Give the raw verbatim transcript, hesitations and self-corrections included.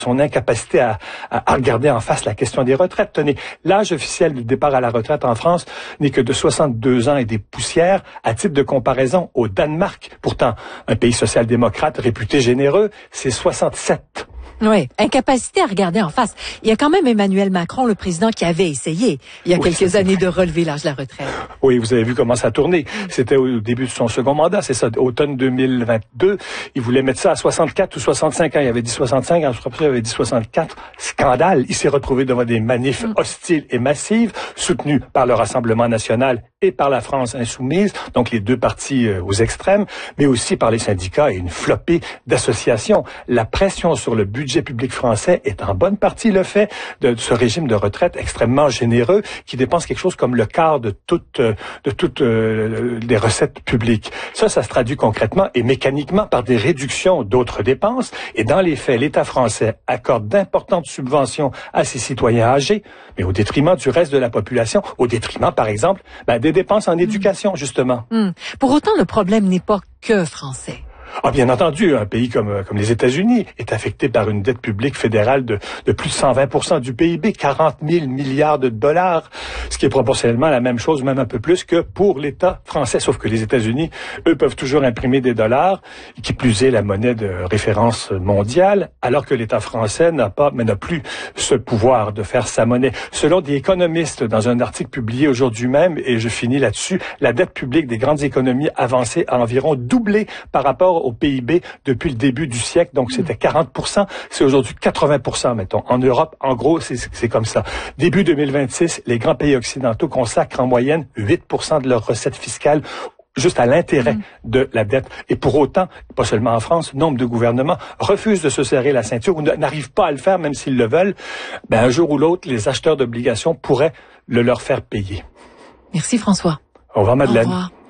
son incapacité à, à regarder en face la question des retraites. Tenez, l'âge officiel du départ à la retraite en France n'est que de soixante-deux ans et des poussières. À titre de comparaison, au Danemark, pourtant un pays social-démocrate réputé généreux, c'est soixante-sept. Oui, incapacité à regarder en face. Il y a quand même Emmanuel Macron, le président, qui avait essayé, il y a oui, quelques années, de relever l'âge de la retraite. Oui, vous avez vu comment ça a tourné. C'était au début de son second mandat, c'est ça, automne deux mille vingt-deux. Il voulait mettre ça à soixante-quatre ou soixante-cinq ans. Il avait dit soixante-cinq, après il avait dit soixante-quatre. Scandale. Il s'est retrouvé devant des manifs mm. hostiles et massives, soutenus par le Rassemblement national et par la France insoumise, donc les deux partis euh, aux extrêmes, mais aussi par les syndicats et une flopée d'associations. La pression sur le budget public français est en bonne partie le fait de ce régime de retraite extrêmement généreux qui dépense quelque chose comme le quart de toutes euh, de toutes euh, les recettes publiques. Ça, ça se traduit concrètement et mécaniquement par des réductions d'autres dépenses. Et dans les faits, l'État français accorde d'importantes subventions à ses citoyens âgés, mais au détriment du reste de la population, au détriment, par exemple, ben, des dépenses en éducation, justement. Mmh. Pour autant, le problème n'est pas que français. Ah, bien entendu, un pays comme, comme les États-Unis est affecté par une dette publique fédérale de, de plus de cent vingt pour cent du P I B, quarante mille milliards de dollars, ce qui est proportionnellement la même chose, même un peu plus que pour l'État français. Sauf que les États-Unis, eux, peuvent toujours imprimer des dollars, qui plus est la monnaie de référence mondiale, alors que l'État français n'a pas, mais n'a plus ce pouvoir de faire sa monnaie. Selon des économistes, dans un article publié aujourd'hui même, et je finis là-dessus, la dette publique des grandes économies avancées a environ doublé par rapport au P I B depuis le début du siècle. Donc, c'était quarante pour cent. C'est aujourd'hui quatre-vingts pour cent, mettons. En Europe, en gros, c'est, c'est comme ça. Début deux mille vingt-six, les grands pays occidentaux consacrent en moyenne huit pour cent de leurs recettes fiscales juste à l'intérêt mmh. de la dette. Et pour autant, pas seulement en France, nombre de gouvernements refusent de se serrer la ceinture ou n'arrivent pas à le faire, même s'ils le veulent. Ben, un jour ou l'autre, les acheteurs d'obligations pourraient le leur faire payer. Merci François. Au revoir Madeleine. Au revoir.